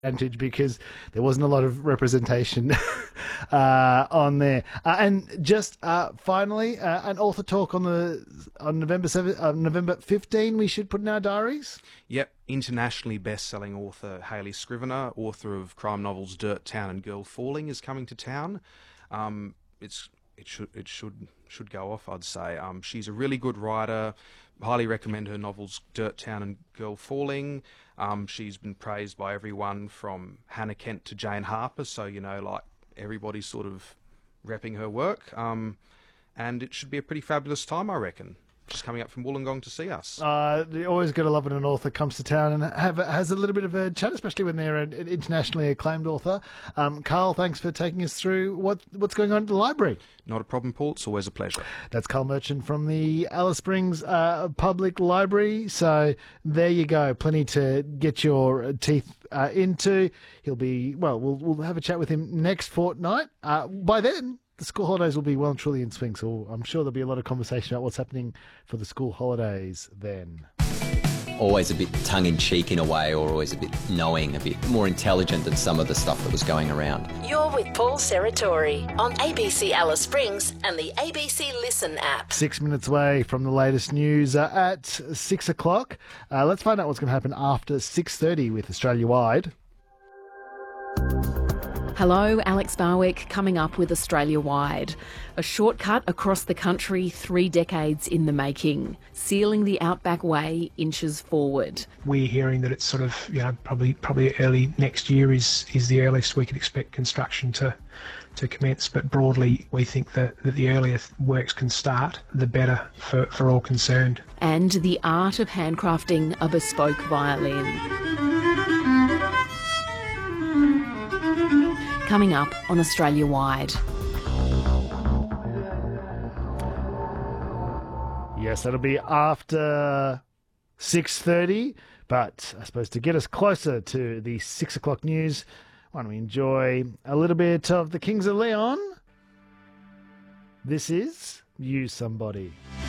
advantage because there wasn't a lot of representation on there. And just finally, an author talk on November 15. We should put in our diaries. Yep, internationally best-selling author Hayley Scrivener, author of crime novels Dirt Town and Girl Falling, is coming to town. It should go off, I'd say. She's a really good writer. Highly recommend her novels Dirt Town and Girl Falling. She's been praised by everyone from Hannah Kent to Jane Harper, so like everybody's sort of repping her work. And it should be a pretty fabulous time, I reckon. She's coming up from Wollongong to see us. You always got to love when an author comes to town and has a little bit of a chat, especially when they're an internationally acclaimed author. Carl, thanks for taking us through what's going on at the library. Not a problem, Paul. It's always a pleasure. That's Carl Merchant from the Alice Springs Public Library. So there you go. Plenty to get your teeth into. We'll have a chat with him next fortnight. By then, the school holidays will be well and truly in swing, so I'm sure there'll be a lot of conversation about what's happening for the school holidays then. Always a bit tongue-in-cheek in a way, or always a bit knowing, a bit more intelligent than some of the stuff that was going around. You're with Paul Serratori on ABC Alice Springs and the ABC Listen app. 6 minutes away from the latest news at 6 o'clock. Let's find out what's going to happen after 6:30 with Australia Wide. Hello, Alex Barwick coming up with Australia Wide. A shortcut across the country 3 decades in the making, sealing the Outback Way inches forward. We're hearing that it's sort of, probably early next year is the earliest we could expect construction to commence, but broadly we think that the earlier works can start, the better for all concerned. And the art of handcrafting a bespoke violin. Coming up on Australia Wide. Yes, that'll be after 6:30, but I suppose to get us closer to the 6 o'clock news, why don't we enjoy a little bit of the Kings of Leon? This is Use Somebody.